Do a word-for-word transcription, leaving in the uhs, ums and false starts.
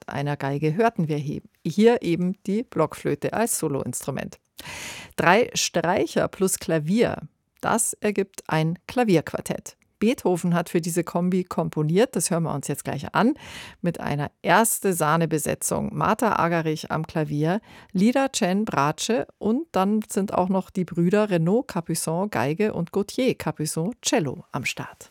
einer Geige hörten wir hier eben die Blockflöte als Soloinstrument. Drei Streicher plus Klavier, das ergibt ein Klavierquartett. Beethoven hat für diese Kombi komponiert, das hören wir uns jetzt gleich an, mit einer Erste-Sahne-Besetzung. Martha Argerich am Klavier, Lida Chen Bratsche und dann sind auch noch die Brüder Renaud Capuçon Geige und Gauthier Capuçon Cello am Start.